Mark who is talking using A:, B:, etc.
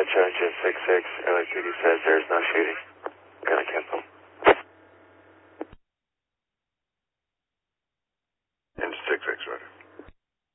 A: Charge at 6-6, LAPD says there is no shooting. Gonna cancel.
B: And 6-6, right?